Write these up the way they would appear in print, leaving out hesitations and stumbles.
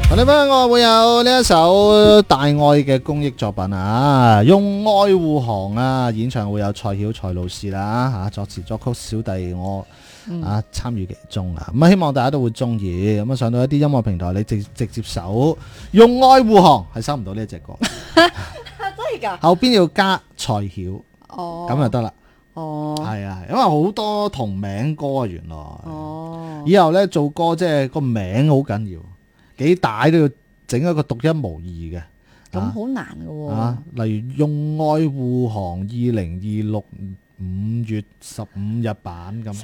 我哋翻我會有呢一首大愛嘅公益作品啊，用愛護航啊，演唱會有蔡曉蔡老師啦吓，作詞作曲小弟我參與其中啊，咁希望大家都會中意。咁上到一啲音樂平台，你直接搜用愛護航係收唔到呢一隻歌， 真係噶， 後邊要加蔡曉， 哦， 咁就得啦。 哦， 係啊，因為好多同名歌啊，原來。 哦， 以後咧做歌即係個名好緊要，幾大都要整一個獨一無二嘅。 咁好難噶喎。 啊，例如用愛護航2026 5月15日版咁。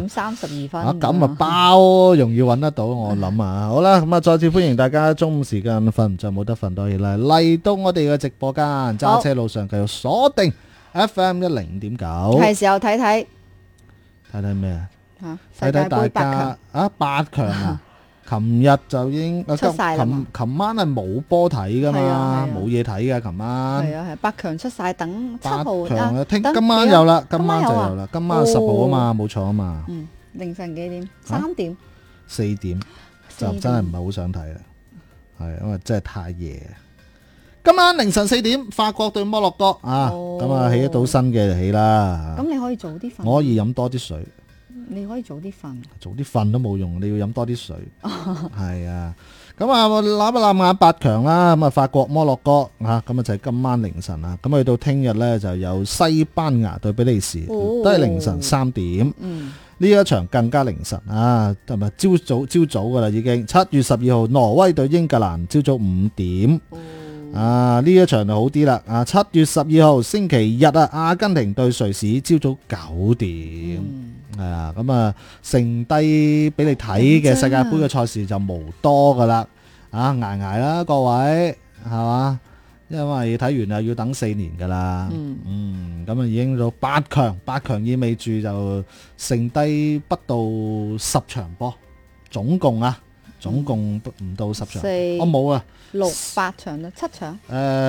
17:32 啊，咁啊包容易揾得到，我諗啊。好啦，咁啊再次歡迎大家中午時間瞓唔着冇得瞓多嘢啦，嚟到我哋嘅直播間，揸車路上繼續鎖定 FM 105.9。 係時候睇睇咩啊？ 世界盃8強啊，8強啊！琴日就已經出晒啦嘛。 琴晚係冇波睇噶嘛係啊， 冇嘢睇噶。琴晚係啊係8強出晒，等7號 8強啊， 等今晚有啦， 今今晚就有啦，今晚10號啊嘛，冇錯啊嘛。 凌晨幾點？3點 4點就真係唔係好想睇啦，係因為真係太夜。今晚凌晨4點，法國對摩洛哥啊，咁啊起得到身嘅就起啦。 咁你可以早啲瞓。 我可以飲多啲水。 你可以早啲瞓， 早啲瞓都冇用，你要飲多啲水。係啊，咁啊攬一攬眼8強啦，咁啊法國摩洛哥嚇，咁啊就係今晚凌晨啦。咁去到聽日呢，就有西班牙對比利時，都係凌晨3點。呢一場更加凌晨啊，係咪朝早噶啦已經？7月12號挪威對英格蘭，朝早5點。啊，呢一場就好啲啦。啊，7月12號星期日啊，阿根廷對瑞士，朝早9點。係啊，咁啊，剩低俾你睇嘅世界盃嘅賽事就無多噶啦，啊捱啦各位，係嘛？因為睇完又要等4年噶啦，咁啊已經到8強意味住就剩低不到10場波，總共唔到10場，我冇啊 ，6、8場啦，7場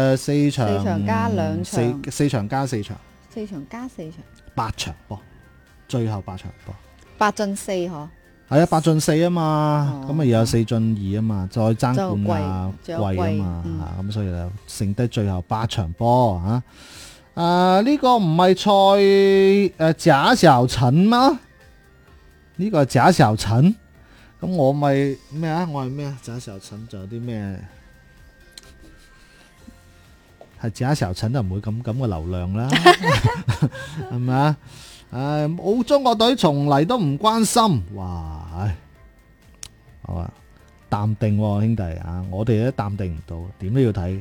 ，4場 ，4場加2場 ，4場加4場 ，4場加4場 ，8場波。最後8場波 ，8進4嗬， 係啊，8進4啊嘛，咁啊有4進2啊嘛，再爭冠啊季啊嘛，咁所以就剩低最後8場波嚇。呢個唔係賈小陳嗎？呢個係賈小陳，咁我咪咩啊？我係咩啊？賈小陳仲有啲咩？係賈小陳就唔會咁嘅流量啦，係咪啊？澳洲樂隊從嚟都唔關心，哇！好啊，淡定兄弟啊，我哋都淡定唔到，點都要睇。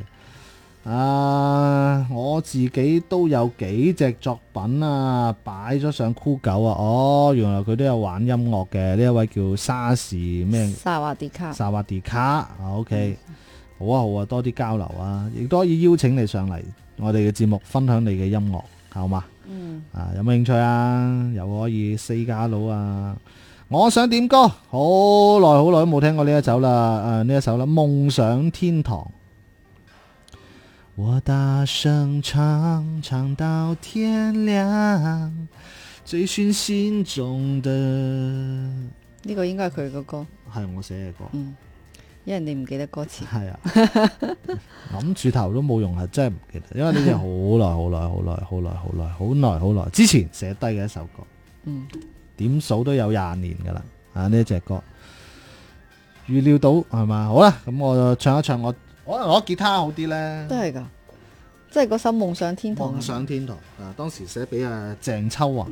我自己都有幾隻作品啊，擺咗上酷狗啊。哦，原來佢都有玩音樂嘅，呢一位叫沙士咩？ 薩瓦迪卡 OK，好啊，多啲交流啊，亦都可以邀請你上嚟我哋嘅節目，分享你嘅音樂，好嘛？有冇興趣啊？又可以4加佬啊！我想點歌，好耐都冇聽過呢一首啦。呢一首啦，夢想天堂。我大聲唱，唱到天亮，追尋心中的。 呢個應該係佢嘅歌， 係我寫嘅歌。 因為你唔記得歌詞。 係啊，諗住頭都冇用，係真係唔記得，因為呢隻好耐之前寫低嘅一首歌，點數都有20年噶啦。呢一隻歌預料到係嘛？好啦，咁我就唱一唱，我可能攞吉他好啲咧。 都係噶，即係嗰首夢想天堂。 夢想天堂當時寫俾鄭秋華。